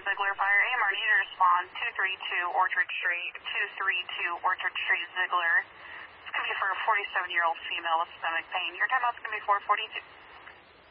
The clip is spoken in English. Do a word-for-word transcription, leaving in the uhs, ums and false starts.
Ziegler Fire. A M R, you need to respond two three two Orchard Street, two three two Orchard Street, Ziegler. It's going to be for a forty-seven-year-old female with stomach pain. Your timeout's going to be four forty-two.